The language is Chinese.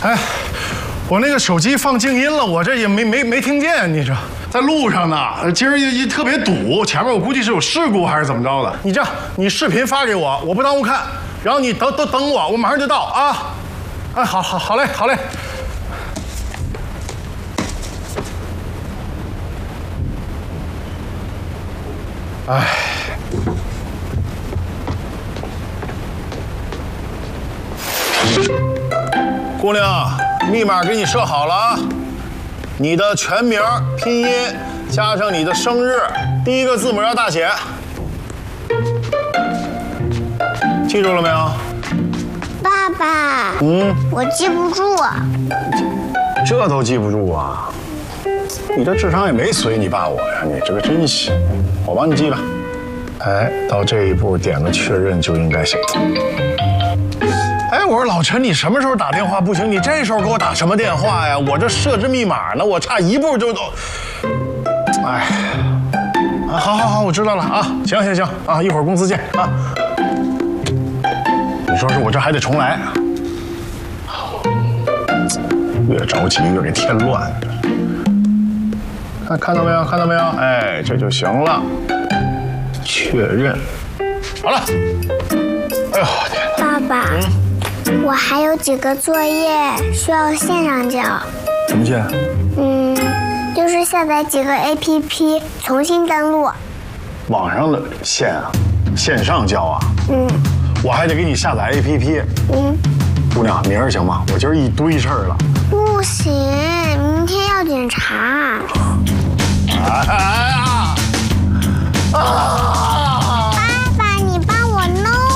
哎，我那个手机放静音了，我这也没听见。你这在路上呢，今儿也特别堵，前面我估计是有事故还是怎么着的。你这样，你视频发给我，我不耽误看，然后你等我，我马上就到啊。哎，好嘞。哎，姑娘，密码给你设好了啊，你的全名、拼音加上你的生日，第一个字母要大写，记住了没有？ 爸爸，我记不住啊。 这都记不住啊？你这智商也没随你爸我呀，你这个真行。我帮你记吧。哎，到这一步点个确认就应该行。哎，我说老陈，你什么时候打电话不行？你这时候给我打什么电话呀？我这设置密码呢，我差一步就都……哎，啊，好，我知道了啊，行啊，一会儿公司见啊。你说是我这还得重来，越着急越给添乱。看到没有？哎，这就行了。确认，好了。哎呦天哪！ 爸爸，我还有几个作业需要线上交。 什么线？ 就是下载几个 APP， 重新登录。 网上的线啊，线上交啊。我还得给你下载 APP。姑娘，明儿行吗？我今儿一堆事儿了。 不行，明天要检查。 哎呀！